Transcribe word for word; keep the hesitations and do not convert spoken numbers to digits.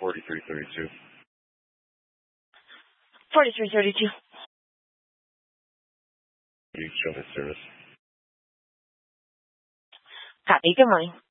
forty-three thirty-two. forty-three thirty-two. You show his service. Copy. Good morning.